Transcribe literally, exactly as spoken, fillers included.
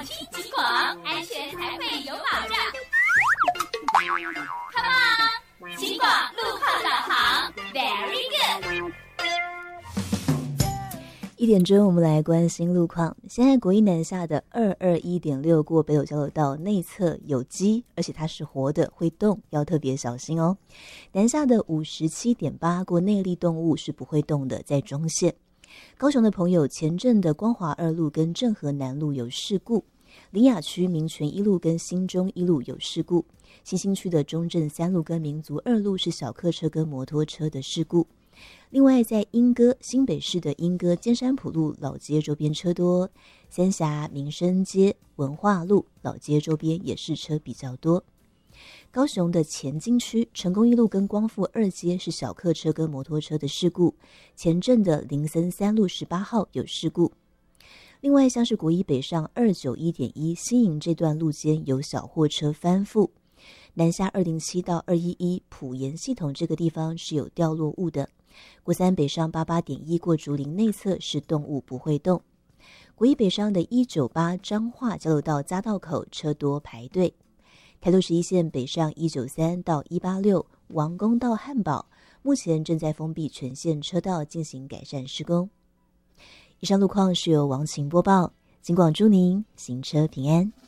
听警广，安全才会有保障。Come on， 警广路况导航 ，Very good。 一点钟，我们来关心路况。现在国一南下的二二一点六过北斗交流道内侧有鸡，而且它是活的，会动，要特别小心哦。南下的五十七点八过内壢动物是不会动的，在中线。高雄的朋友，前镇的光华二路跟正和南路有事故，苓雅区民权一路跟新中一路有事故，新兴区的中正三路跟民族二路是小客车跟摩托车的事故。另外，在莺歌新北市的莺歌尖山埔路老街周边车多，三峡民生街文化路老街周边也是车比较多。高雄的前金区成功一路跟光复二街是小客车跟摩托车的事故，前镇的林森三路十八号有事故。另外，像是国一北上二九一点一新营这段路间有小货车翻覆，南下二零七到二一一埔盐系统这个地方是有掉落物的。国三北上八八点一过竹林内侧是动物不会动。国一北上的一九八彰化交流道匝道口车多排队。台六十一线北上一九三到一八六王公到汉堡，目前正在封闭全线车道进行改善施工。以上路况是由王晴播报，警广祝您行车平安。